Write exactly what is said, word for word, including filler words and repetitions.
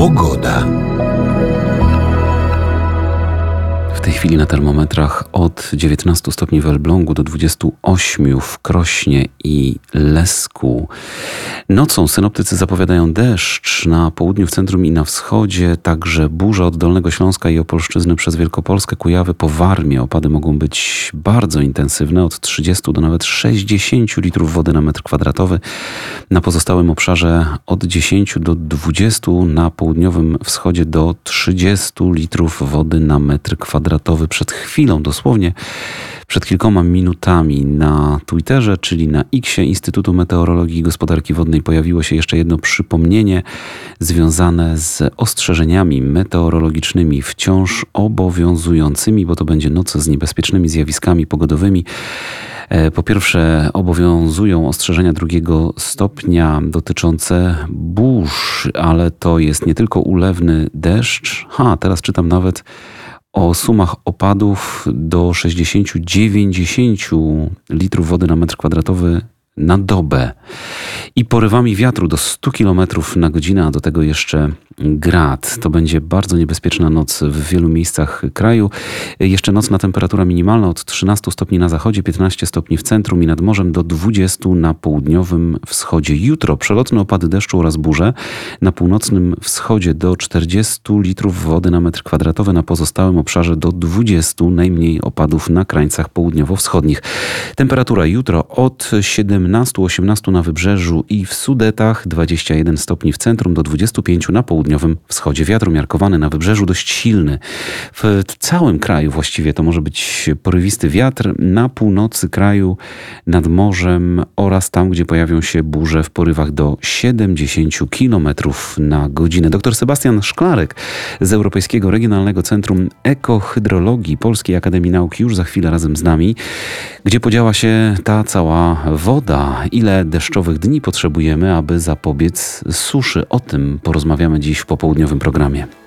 Pogoda. W tej chwili na termometrach od dziewiętnastu stopni w Elblągu do dwudziestu ośmiu w Krośnie i Lesku. Nocą synoptycy zapowiadają deszcz na południu, w centrum i na wschodzie, także burza od Dolnego Śląska i Opolszczyzny przez Wielkopolskę, Kujawy po Warmię. Opady mogą być bardzo intensywne, od trzydziestu do nawet sześćdziesięciu litrów wody na metr kwadratowy. Na pozostałym obszarze od dziesięciu do dwudziestu, na południowym wschodzie do trzydziestu litrów wody na metr kwadratowy. Przed chwilą, dosłownie przed kilkoma minutami na Twitterze, czyli na X-ie Instytutu Meteorologii i Gospodarki Wodnej, pojawiło się jeszcze jedno przypomnienie związane z ostrzeżeniami meteorologicznymi wciąż obowiązującymi, bo to będzie noc z niebezpiecznymi zjawiskami pogodowymi. Po pierwsze, obowiązują ostrzeżenia drugiego stopnia dotyczące burz, ale to jest nie tylko ulewny deszcz. Ha, teraz czytam nawet o sumach opadów do sześćdziesięciu do dziewięćdziesięciu litrów wody na metr kwadratowy na dobę i porywami wiatru do stu kilometrów na godzinę, a do tego jeszcze grad. To będzie bardzo niebezpieczna noc w wielu miejscach kraju. Jeszcze nocna temperatura minimalna od trzynastu stopni na zachodzie, piętnaście stopni w centrum i nad morzem, do dwudziestu na południowym wschodzie. Jutro przelotne opady deszczu oraz burze. Na północnym wschodzie do czterdziestu litrów wody na metr kwadratowy, na pozostałym obszarze do dwudziestu, najmniej opadów na krańcach południowo-wschodnich. Temperatura jutro od siedemnastu do osiemnastu na wybrzeżu i w Sudetach, dwadzieścia jeden stopni w centrum, do dwudziestu pięciu na południowym wschodzie. Wiatr umiarkowany, na wybrzeżu dość silny. W całym kraju właściwie to może być porywisty wiatr. Na północy kraju, nad morzem oraz tam, gdzie pojawią się burze, w porywach do siedemdziesięciu kilometrów na godzinę. Doktor Sebastian Szklarek z Europejskiego Regionalnego Centrum Ekohydrologii Polskiej Akademii Nauk już za chwilę razem z nami. Gdzie podziała się ta cała woda? Ile deszczowych dni potrzebujemy, aby zapobiec suszy? O tym porozmawiamy dziś w popołudniowym programie.